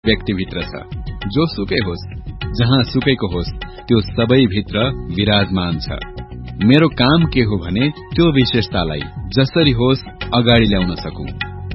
व्यक्तिभित्र छ। जो सुकै होस्, जहाँ सुकैको होस्, त्यो सबैभित्र विराजमान छ। मेरो काम के हो भने त्यो विशेषतालाई जसरी होस् अगाडि ल्याउन सकूं।